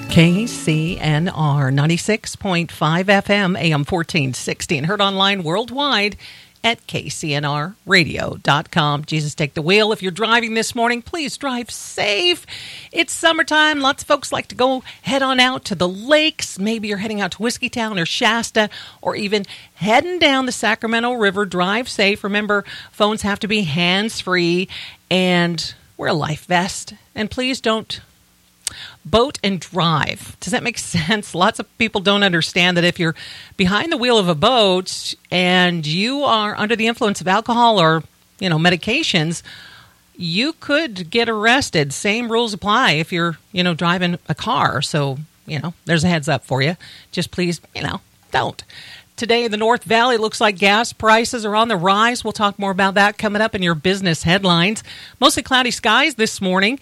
KCNR 96.5 FM, AM 1460, and heard online worldwide at kcnrradio.com. Jesus, take the wheel. If you're driving this morning, please drive safe. It's summertime. Lots of folks like to go head on out to the lakes. Maybe you're heading out to Whiskeytown or Shasta, or even heading down the Sacramento River. Drive safe. Remember, phones have to be hands-free, and wear a life vest. And please don't boat and drive. Does that make sense? Lots of people don't understand that if you're behind the wheel of a boat and you are under the influence of alcohol or, medications, you could get arrested. Same rules apply if you're, driving a car. So, there's a heads up for you. Just please, don't. Today in the North Valley, looks like gas prices are on the rise. We'll talk more about that coming up in your business headlines. Mostly cloudy skies this morning.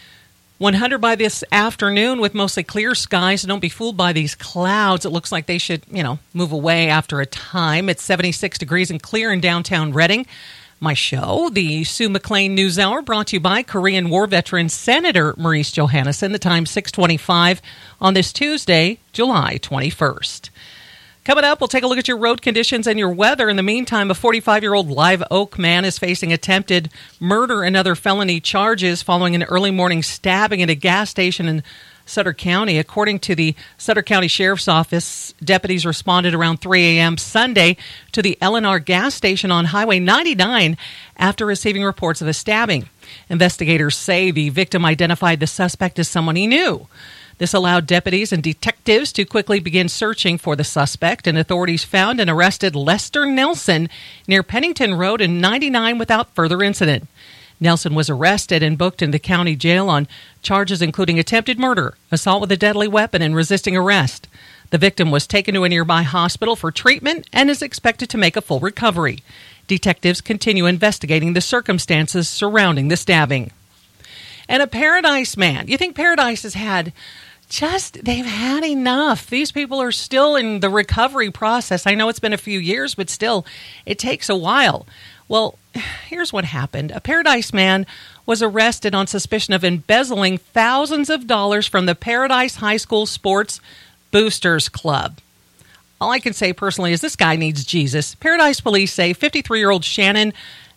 100 by this afternoon with mostly clear skies. Don't be fooled by these clouds. It looks like they should, move away after a time. It's 76 degrees and clear in downtown Redding. My show, the Sue McLean News Hour, brought to you by Korean War veteran Senator Maurice Johannesson. The time 6:25 on this Tuesday, July 21st. Coming up, we'll take a look at your road conditions and your weather. In the meantime, a 45-year-old Live Oak man is facing attempted murder and other felony charges following an early morning stabbing at a gas station in Sutter County. According to the Sutter County Sheriff's Office, deputies responded around 3 a.m. Sunday to the L&R gas station on Highway 99 after receiving reports of a stabbing. Investigators say the victim identified the suspect as someone he knew. This allowed deputies and detectives to quickly begin searching for the suspect, and authorities found and arrested Lester Nelson near Pennington Road and 99 without further incident. Nelson was arrested and booked in the county jail on charges including attempted murder, assault with a deadly weapon, and resisting arrest. The victim was taken to a nearby hospital for treatment and is expected to make a full recovery. Detectives continue investigating the circumstances surrounding the stabbing. And a Paradise man. You think Paradise has had they've had enough. These people are still in the recovery process. I know it's been a few years, but still, it takes a while. Well, here's what happened. A Paradise man was arrested on suspicion of embezzling thousands of dollars from the Paradise High School Sports Boosters Club. All I can say personally is this guy needs Jesus. Paradise police say 53-year-old Shannon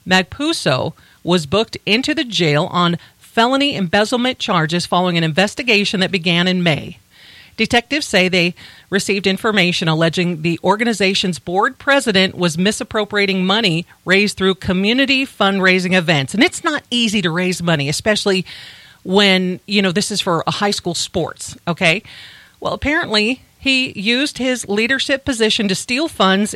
Magpuso was booked into the jail on felony embezzlement charges following an investigation that began in May. Detectives say they received information alleging the organization's board president was misappropriating money raised through community fundraising events. And it's not easy to raise money, especially when, this is for a high school sports, okay? Well, apparently he used his leadership position to steal funds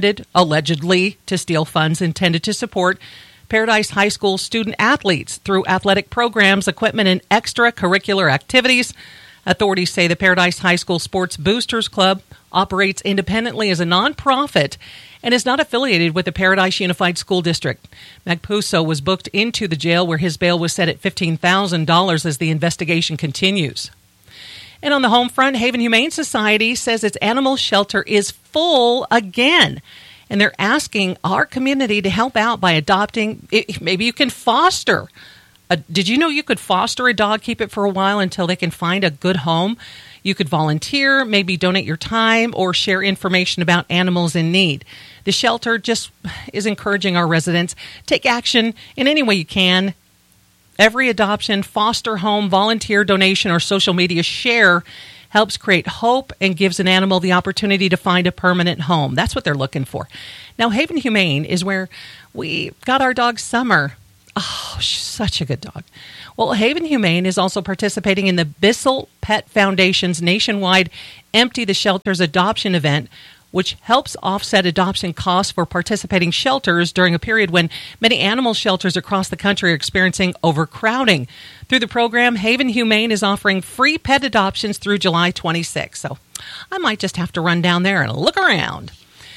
allegedly to steal funds intended to support Paradise High School student athletes through athletic programs, equipment, and extracurricular activities. Authorities say the Paradise High School Sports Boosters Club operates independently as a nonprofit and is not affiliated with the Paradise Unified School District. Magpuso was booked into the jail where his bail was set at $15,000 as the investigation continues. And on the home front, Haven Humane Society says its animal shelter is full again. And they're asking our community to help out by adopting. Maybe you can foster. Did you know you could foster a dog, keep it for a while until they can find a good home? You could volunteer, maybe donate your time, or share information about animals in need. The shelter just is encouraging our residents. Take action in any way you can. Every adoption, foster home, volunteer, donation, or social media share helps create hope and gives an animal the opportunity to find a permanent home. That's what they're looking for. Now, Haven Humane is where we got our dog Summer. Oh, she's such a good dog. Well, Haven Humane is also participating in the Bissell Pet Foundation's nationwide Empty the Shelters adoption event, which helps offset adoption costs for participating shelters during a period when many animal shelters across the country are experiencing overcrowding. Through the program, Haven Humane is offering free pet adoptions through July 26. So I might just have to run down there and look around.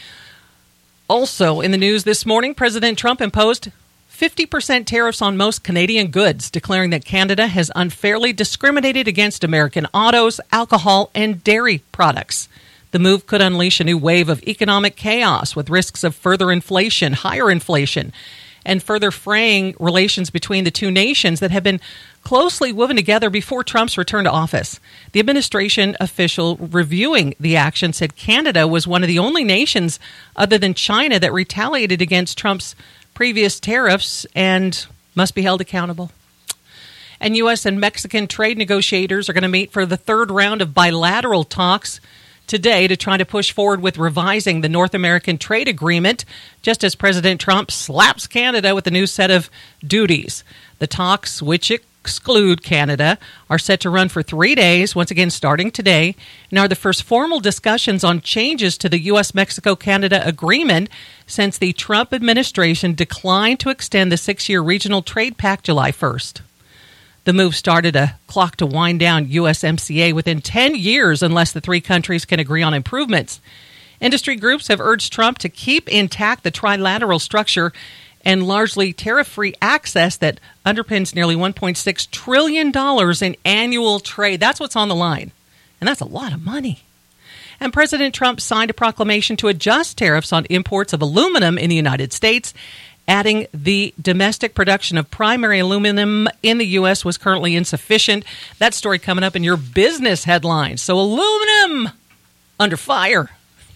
Also in the news this morning, President Trump imposed 50% tariffs on most Canadian goods, declaring that Canada has unfairly discriminated against American autos, alcohol, and dairy products. The move could unleash a new wave of economic chaos with risks of further inflation, higher inflation, and further fraying relations between the two nations that have been closely woven together before Trump's return to office. The administration official reviewing the action said Canada was one of the only nations other than China that retaliated against Trump's previous tariffs and must be held accountable. And U.S. and Mexican trade negotiators are going to meet for the third round of bilateral talks today to try to push forward with revising the North American trade agreement, just as President Trump slaps Canada with a new set of duties. The talks, which exclude Canada, are set to run for 3 days, once again starting today, and are the first formal discussions on changes to the U.S.-Mexico-Canada agreement since the Trump administration declined to extend the 6-year regional trade pact July 1st. The move started a clock to wind down USMCA within 10 years unless the three countries can agree on improvements. Industry groups have urged Trump to keep intact the trilateral structure and largely tariff-free access that underpins nearly $1.6 trillion in annual trade. That's what's on the line, and that's a lot of money. And President Trump signed a proclamation to adjust tariffs on imports of aluminum in the United States, adding the domestic production of primary aluminum in the U.S. was currently insufficient. That story coming up in your business headlines. So aluminum under fire.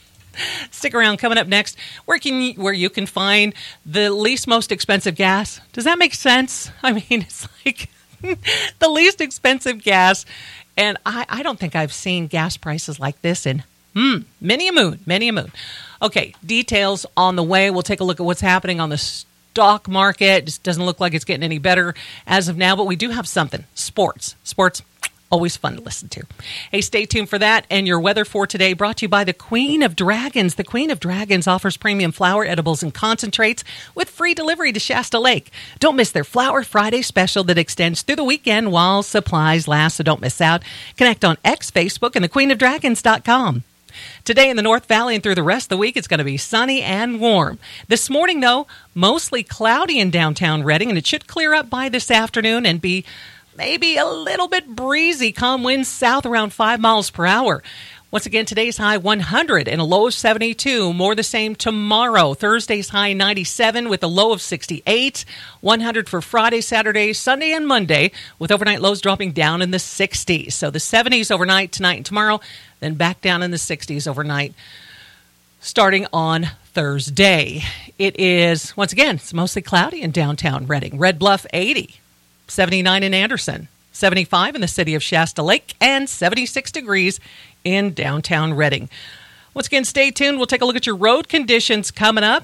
Stick around. Coming up next, where you can find the least most expensive gas. Does that make sense? I mean, it's like the least expensive gas. And I don't think I've seen gas prices like this in many a moon. Okay, details on the way. We'll take a look at what's happening on the stock market. It just doesn't look like it's getting any better as of now, but we do have something. Sports, always fun to listen to. Hey, stay tuned for that. And your weather for today brought to you by the Queen of Dragons. The Queen of Dragons offers premium flower edibles and concentrates with free delivery to Shasta Lake. Don't miss their Flower Friday special that extends through the weekend while supplies last, so don't miss out. Connect on X, Facebook, and thequeenofdragons.com. Today in the North Valley and through the rest of the week, it's going to be sunny and warm. This morning, though, mostly cloudy in downtown Redding, and it should clear up by this afternoon and be maybe a little bit breezy. Calm winds south around 5 miles per hour. Once again, today's high 100 and a low of 72. More the same tomorrow. Thursday's high 97 with a low of 68. 100 for Friday, Saturday, Sunday, and Monday, with overnight lows dropping down in the 60s. So the 70s overnight, tonight and tomorrow, then back down in the 60s overnight, starting on Thursday. It is, once again, it's mostly cloudy in downtown Redding. Red Bluff, 80. 79 in Anderson. 75 in the city of Shasta Lake, and 76 degrees in downtown Redding. Once again, stay tuned. We'll take a look at your road conditions coming up,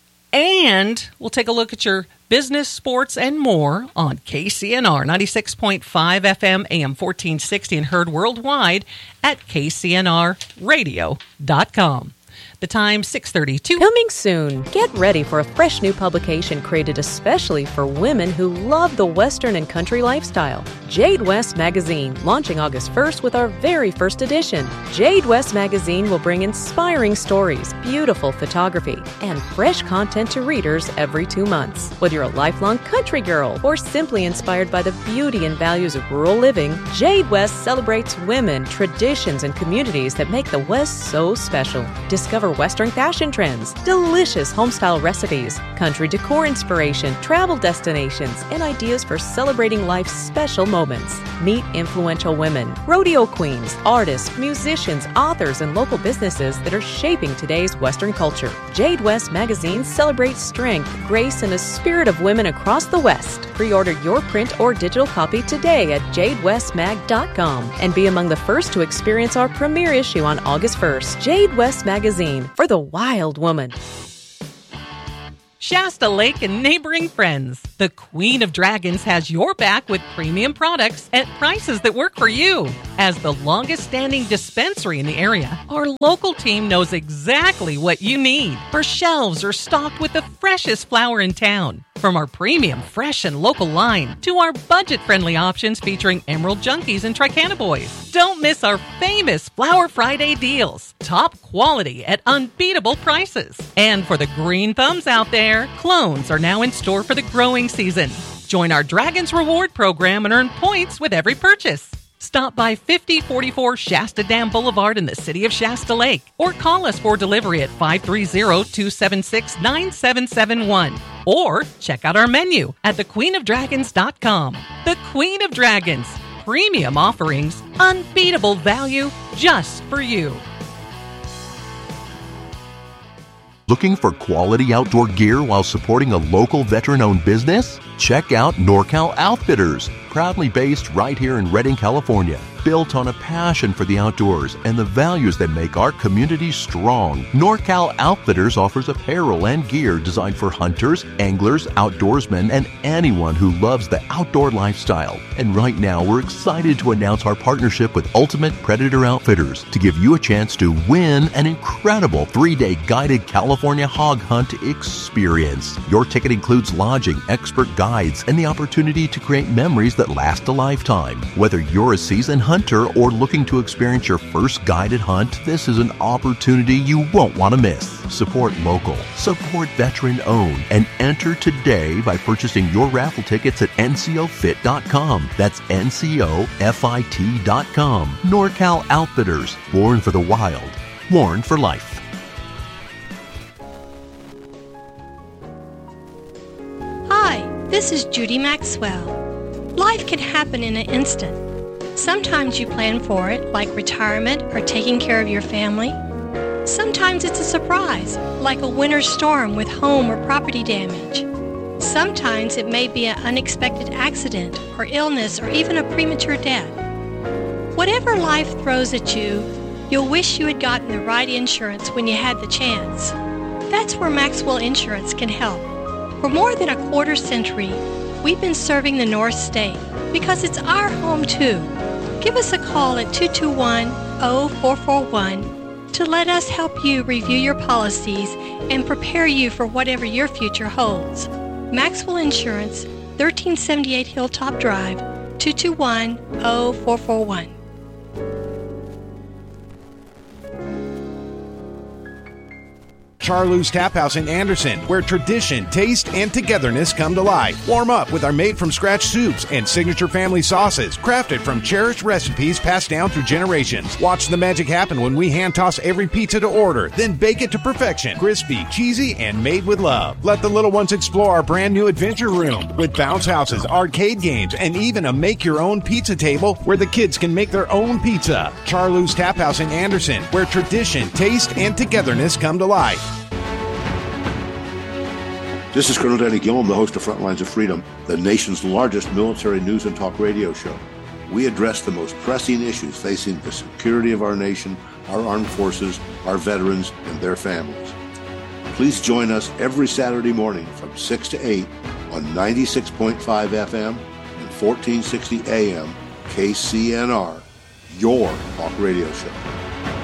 and we'll take a look at your business, sports, and more on KCNR 96.5 FM, AM 1460, and heard worldwide at kcnrradio.com. The time, 6:32. Coming soon. Get ready for a fresh new publication created especially for women who love the Western and country lifestyle. Jade West Magazine, launching August 1st with our very first edition. Jade West Magazine will bring inspiring stories, beautiful photography, and fresh content to readers every 2 months. Whether you're a lifelong country girl or simply inspired by the beauty and values of rural living, Jade West celebrates women, traditions, and communities that make the West so special. Discover Western fashion trends, delicious homestyle recipes, country decor inspiration, travel destinations, and ideas for celebrating life's special moments. Meet influential women, rodeo queens, artists, musicians, authors, and local businesses that are shaping today's Western culture. Jade West Magazine celebrates strength, grace, and the spirit of women across the West. Pre-order your print or digital copy today at jadewestmag.com and be among the first to experience our premiere issue on August 1st. Jade West Magazine, for the wild woman. Shasta Lake and neighboring friends. The Queen of Dragons has your back with premium products at prices that work for you. As the longest-standing dispensary in the area, our local team knows exactly what you need. Our shelves are stocked with the freshest flower in town. From our premium, fresh, and local line to our budget-friendly options featuring Emerald Junkies and Tricana Boys. Don't miss our famous Flower Friday deals. Top quality at unbeatable prices. And for the green thumbs out there, clones are now in store for the growing season. Join our Dragons Reward program and earn points with every purchase. Stop by 5044 Shasta Dam Boulevard in the city of Shasta Lake or call us for delivery at 530-276-9771. Or check out our menu at thequeenofdragons.com. The Queen of Dragons. Premium offerings, unbeatable value just for you. Looking for quality outdoor gear while supporting a local veteran-owned business? Check out NorCal Outfitters, proudly based right here in Redding, California. Built on a passion for the outdoors and the values that make our community strong, NorCal Outfitters offers apparel and gear designed for hunters, anglers, outdoorsmen, and anyone who loves the outdoor lifestyle. And right now, we're excited to announce our partnership with Ultimate Predator Outfitters to give you a chance to win an incredible 3-day guided California hog hunt experience. Your ticket includes lodging, expert guides, and the opportunity to create memories that last a lifetime. Whether you're a seasoned hunter or looking to experience your first guided hunt, this is an opportunity you won't want to miss. Support local, support veteran-owned, and enter today by purchasing your raffle tickets at ncofit.com. That's ncofit.com. NorCal Outfitters, born for the wild, worn for life. Hi, this is Judy Maxwell. Life can happen in an instant. Sometimes you plan for it, like retirement or taking care of your family. Sometimes it's a surprise, like a winter storm with home or property damage. Sometimes it may be an unexpected accident or illness or even a premature death. Whatever life throws at you, you'll wish you had gotten the right insurance when you had the chance. That's where Maxwell Insurance can help. For more than a quarter century, we've been serving the North State because it's our home too. Give us a call at 221-0441 to let us help you review your policies and prepare you for whatever your future holds. Maxwell Insurance, 1378 Hilltop Drive, 221-0441. Charlou's Tap House in Anderson, where tradition, taste, and togetherness come to life. Warm up with our made-from-scratch soups and signature family sauces, crafted from cherished recipes passed down through generations. Watch the magic happen when we hand-toss every pizza to order, then bake it to perfection. Crispy, cheesy, and made with love. Let the little ones explore our brand-new adventure room with bounce houses, arcade games, and even a make-your-own pizza table where the kids can make their own pizza. Charlou's Tap House in Anderson, where tradition, taste, and togetherness come to life. This is Colonel Danny Gillum, the host of Frontlines of Freedom, the nation's largest military news and talk radio show. We address the most pressing issues facing the security of our nation, our armed forces, our veterans, and their families. Please join us every Saturday morning from 6 to 8 on 96.5 FM and 1460 AM KCNR, your talk radio show.